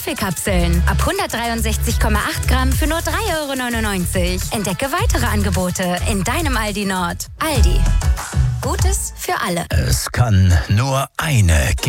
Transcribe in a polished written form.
Kartoffelkapseln. Ab 163,8 Gramm für nur 3,99 €. Entdecke weitere Angebote in deinem Aldi Nord. Aldi. Gutes für alle. Es kann nur eine